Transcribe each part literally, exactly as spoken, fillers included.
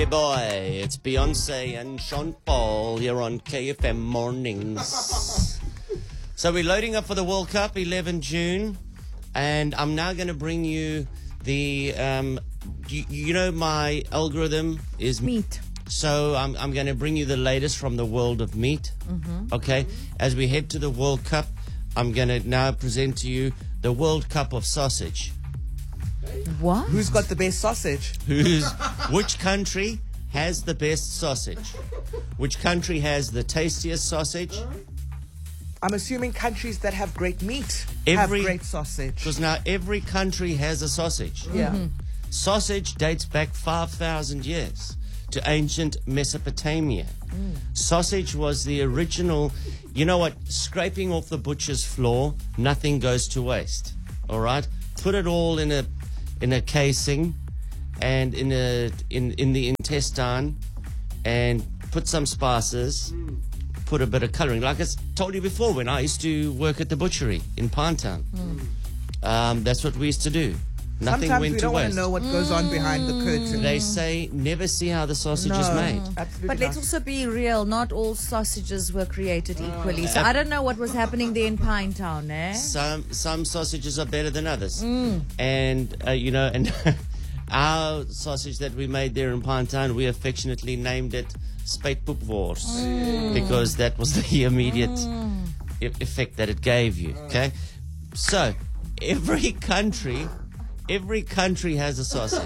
Hey boy, it's Beyonce and Sean Paul here on K F M Mornings. So we're loading up for the World Cup, eleventh of June, and I'm now going to bring you the, um, you, you know my algorithm is meat. So I'm, I'm going to bring you the latest from the world of meat. Mm-hmm. Okay, as we head to the World Cup, I'm going to now present to you the World Cup of sausage. What? Who's got the best sausage? Who's, which country has the best sausage? Which country has the tastiest sausage? I'm assuming countries that have great meat Every- have great sausage. Because now every country has a sausage. Yeah. Mm-hmm. Sausage dates back five thousand years to ancient Mesopotamia. Mm. Sausage was the original, you know what, scraping off the butcher's floor, nothing goes to waste. All right? Put it all in a in a casing and in a in, in the intestine and put some spices, put a bit of colouring. Like I told you before, when I used to work at the butchery in Pinetown, mm. um, that's what we used to do. Nothing Sometimes went we to don't want waste. to know what goes on behind the curtain. They say never see how the sausage no, is made. Absolutely But let's not. also be real. Not all sausages were created equally. So I don't know what was happening there in Pinetown, eh? Some some sausages are better than others, and uh, you know, and our sausage that we made there in Pinetown, we affectionately named it Spuitpoepwors because that was the immediate e- effect that it gave you. Okay, so every country, every country has a sausage,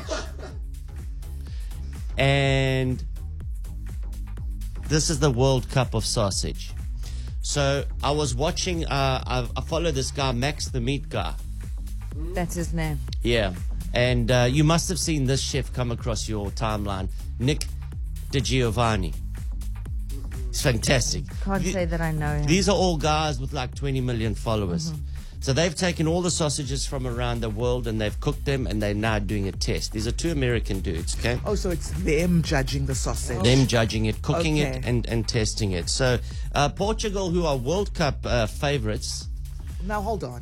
and this is the World Cup of sausage. So I was watching, uh, I, I follow this guy, Max the Meat Guy. That's his name. Yeah. And uh, you must have seen this chef come across your timeline, Nick DiGiovanni. It's fantastic. Can't The- say that I know him. These are all guys with like twenty million followers. So they've taken all the sausages from around the world and they've cooked them and they're now doing a test. These are two American dudes, okay? Oh, so it's them judging the sausage. Them judging it, cooking Okay. it, and, and testing it. So uh, Portugal, who are World Cup uh, favorites. Now hold on.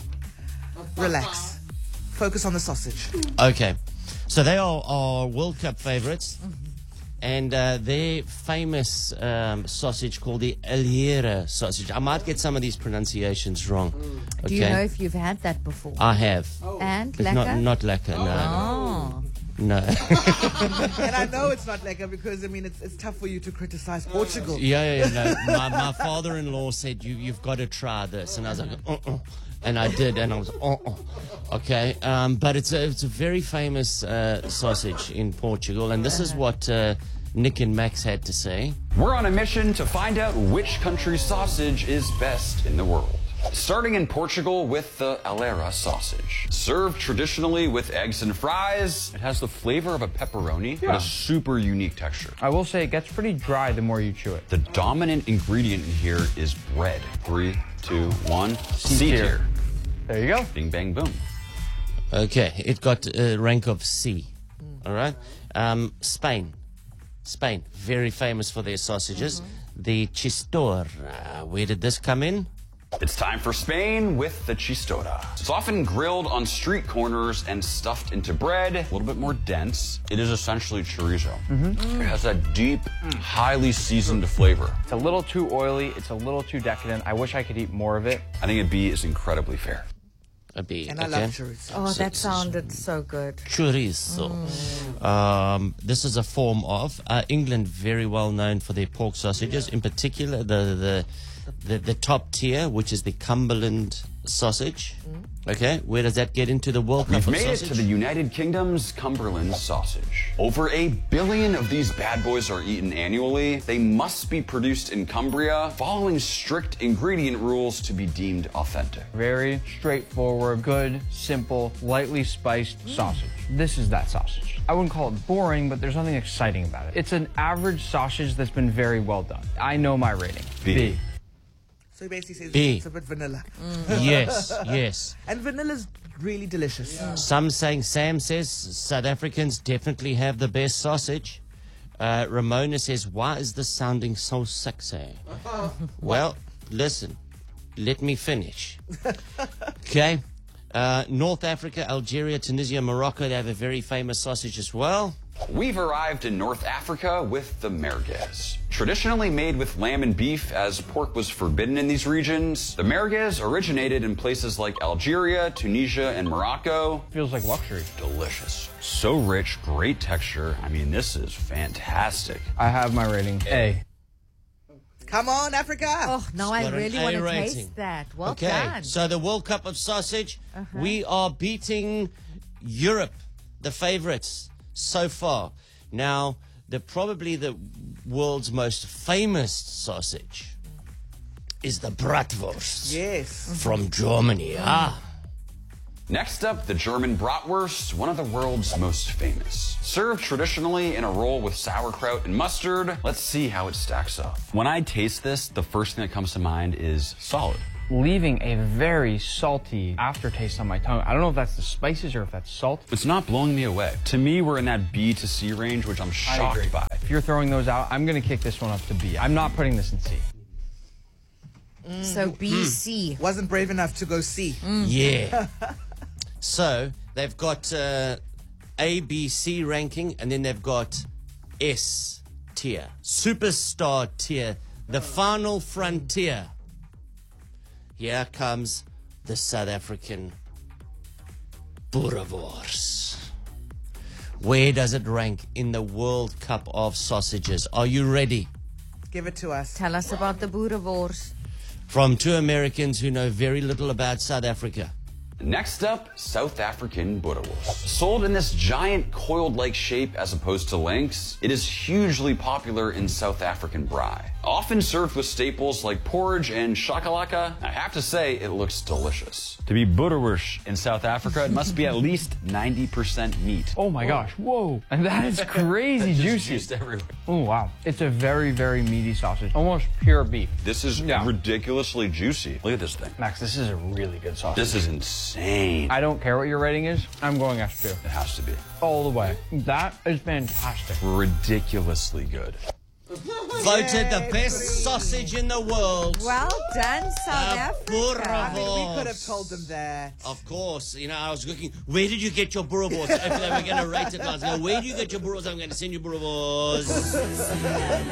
Relax. Focus on the sausage. Okay, so they are, are World Cup favorites, and uh, their famous um, sausage called the Alheira sausage. I might get some of these pronunciations wrong. Okay, Do you know if you've had that before? I have. And It's lekker? not not lekker. No, Oh. no. And I know it's not lekker because, I mean, it's, it's tough for you to criticize Portugal. yeah, yeah, yeah. No. My, my father-in-law said you you've got to try this, and I was like, uh-uh. And I did, and I was, uh-uh. Okay, um, but it's a it's a very famous uh, sausage in Portugal, and this is what uh, Nick and Max had to say. We're on a mission to find out which country's sausage is best in the world. Starting in Portugal with the Alheira sausage. Served traditionally with eggs and fries, it has the flavor of a pepperoni, but Yeah. a super unique texture. I will say it gets pretty dry the more you chew it. The dominant ingredient in here is bread. Three, two, one. C tier. tier. There you go. Bing, bang, boom. Okay, it got a rank of C. All right. Um, Spain. Spain, very famous for their sausages. The Chistorra. Where did this come in? It's time for Spain with the chistorra. It's often grilled on street corners and stuffed into bread, a little bit more dense. It is essentially chorizo. It has that deep, highly seasoned flavor. It's a little too oily. It's a little too decadent. I wish I could eat more of it. I think a B is incredibly fair. A B. And I okay. love chorizo. Oh, that sounded so good. Chorizo. Um, this is a form of uh, England, very well known for their pork sausages, in particular the the the, the top tier, which is the Cumberland sausage. Okay, where does that get into the World Cup We've of made it sausage? to the United Kingdom's Cumberland sausage. Over a billion of these bad boys are eaten annually. They must be produced in Cumbria, following strict ingredient rules to be deemed authentic. Very straightforward, good, simple, lightly spiced sausage. This is that sausage. I wouldn't call it boring, but there's nothing exciting about it. It's an average sausage that's been very well done. I know my rating. B. So he basically says B. it's a bit vanilla. Yes, yes. And vanilla's really delicious. Some saying, Sam says South Africans definitely have the best sausage. Uh, Ramona says, why is this sounding so sexy? Well, listen, let me finish. Okay. Uh, North Africa, Algeria, Tunisia, Morocco, they have a very famous sausage as well. We've arrived in North Africa with the merguez. Traditionally made with lamb and beef, as pork was forbidden in these regions, the merguez originated in places like Algeria, Tunisia, and Morocco. Feels like luxury. Delicious. So rich, great texture. I mean, this is fantastic. I have my rating. A. Come on, Africa. Oh, now I got an really A want to rating. taste that. Well Okay, done. so the World Cup of Sausage, we are beating Europe, the favorites so far. Now, the probably the world's most famous sausage is the Bratwurst Yes. from Germany. Ah, Next up, the German bratwurst, one of the world's most famous. Served traditionally in a roll with sauerkraut and mustard. Let's see how it stacks up. When I taste this, the first thing that comes to mind is solid. Leaving a very salty aftertaste on my tongue. I don't know if that's the spices or if that's salt. It's not blowing me away. To me, we're in that B to C range, which I'm shocked by. If you're throwing those out, I'm going to kick this one up to B. I'm not putting this in C. So B C. Wasn't brave enough to go C. yeah. So they've got uh, A, B, C ranking, and then they've got S tier, superstar tier, the final frontier. Here comes the South African Boerewors. Where does it rank in the World Cup of sausages? Are you ready? Give it to us. Tell us about the Boerewors. From two Americans who know very little about South Africa. Next up, South African boerewors. Sold in this giant coiled-like shape as opposed to links, it is hugely popular in South African braai. Often served with staples like porridge and shakalaka, I have to say it looks delicious. To be boerewors in South Africa, it must be at least ninety percent meat. Oh my gosh, whoa. And that is crazy juicy. Just everywhere. Oh wow. It's a very, very meaty sausage. Almost pure beef. This is Yeah. ridiculously juicy. Look at this thing. Max, this is a really good sausage. This is insane. I don't care what your rating is. I'm going S two. It has to be. All the way. That is fantastic. Ridiculously good. Voted the best sausage in the world. Well done, South The Africa. I mean, we Boerewors. could have told them that. Of course, you know, I was looking, where did you get your Boerewors? If they were going to rate it, I was going, where do you get your Boerewors? I'm going to send you Boerewors.